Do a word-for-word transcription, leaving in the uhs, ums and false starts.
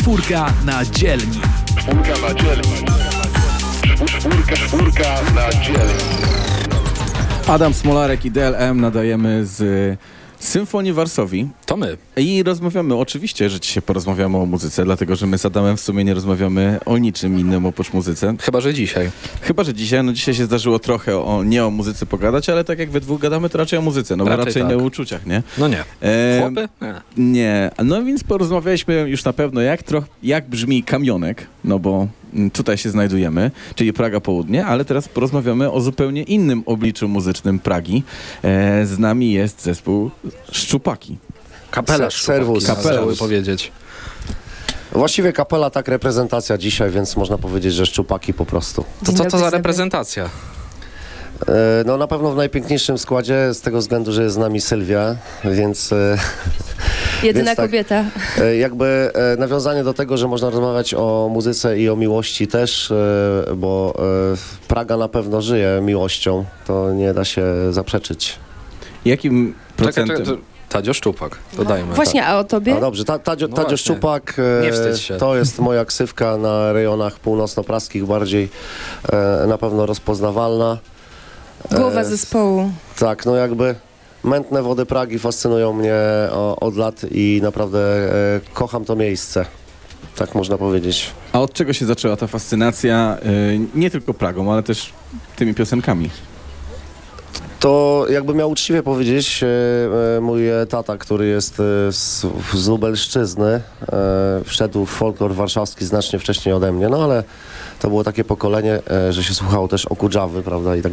Czwórka na dzielni. Czwórka na dzielni. Czwórka, czwórka na dzielni. Adam Smolarek i D L M nadajemy z Symfonii Varsovii. To my. I rozmawiamy, oczywiście, że dzisiaj porozmawiamy o muzyce, dlatego, że my z Adamem w sumie nie rozmawiamy o niczym innym oprócz muzyce. Chyba, że dzisiaj. Chyba, że dzisiaj, no dzisiaj się zdarzyło trochę o, nie o muzyce pogadać, ale tak jak we dwóch gadamy, to raczej o muzyce, no bo Raczej raczej tak. nie o uczuciach, nie? No nie. E, Chłopy? Nie. Nie, no więc porozmawialiśmy już na pewno, jak, troch, jak brzmi Kamionek, no bo mm, tutaj się znajdujemy, czyli Praga Południe, ale teraz porozmawiamy o zupełnie innym obliczu muzycznym Pragi. E, z nami jest zespół Szczupaki. Kapela Se- serwus. Kapela, Serwus. powiedzieć. Właściwie kapela, tak reprezentacja dzisiaj, więc można powiedzieć, że szczupaki po prostu. To co to za reprezentacja? E, no na pewno w najpiękniejszym składzie, z tego względu, że jest z nami Sylwia, więc e, Jedyna Więc tak. kobieta. e, jakby e, nawiązanie do tego, że można rozmawiać o muzyce i o miłości też, e, bo e, Praga na pewno żyje miłością, to nie da się zaprzeczyć. Jakim Czekaj, procentem? czekaj, to Tadzio Szczupak, dodajmy. Właśnie, a o tobie? No dobrze, ta, Tadzio, No Tadzio właśnie. Szczupak, e, Nie wstydź się. to jest moja ksywka na rejonach północno-praskich, bardziej e, na pewno rozpoznawalna. Głowa E, zespołu. Tak, no jakby mętne wody Pragi fascynują mnie o, od lat i naprawdę e, kocham to miejsce. Tak można powiedzieć. A od czego się zaczęła ta fascynacja, y, nie tylko Pragą, ale też tymi piosenkami? To jakby miał uczciwie powiedzieć, e, e, mój tata, który jest e, z, z Lubelszczyzny, e, wszedł w folklor warszawski znacznie wcześniej ode mnie, no ale to było takie pokolenie, e, że się słuchało też Okudżawy, prawda, i tak